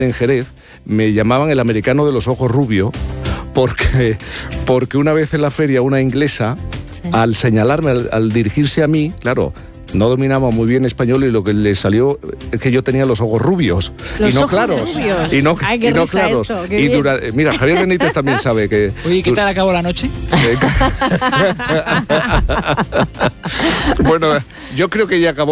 en Jerez me llamaban el americano de los ojos rubios porque una vez en la feria una inglesa, al señalarme, al dirigirse a mí, claro, no dominaba muy bien español y lo que le salió es que yo tenía los ojos rubios y no claros. Y no claros. Y mira, Javier Benítez también sabe que... Oye, ¿qué tal acabó la noche? Bueno, yo creo que ya acabó.